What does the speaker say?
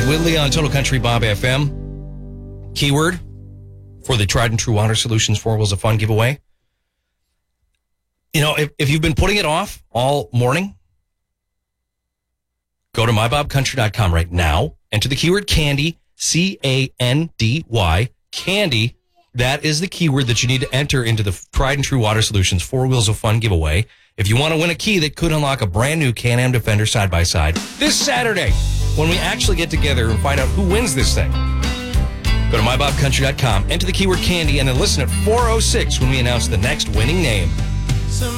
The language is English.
Whitley on Total Country Bob FM. Keyword for the Tried and True Water Solutions 4 Wheels of Fun giveaway. You know, if you've been putting it off all morning, go to mybobcountry.com right now. Enter the keyword candy, C-A-N-D-Y, candy. That is the keyword that you need to enter into the Tried and True Water Solutions 4 Wheels of Fun giveaway. If you want to win a key that could unlock a brand new Can-Am Defender side-by-side this Saturday, when we actually get together and find out who wins this thing. Go to mybobcountry.com, enter the keyword candy, and then listen at 4:06 when we announce the next winning name.